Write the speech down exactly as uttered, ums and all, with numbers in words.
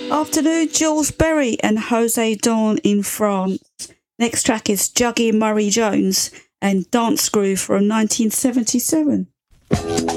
Afternoon, Jules Berry and Jose Dawn in France. Next track is Juggy Murray Jones and Dance Groove from nineteen seventy-seven.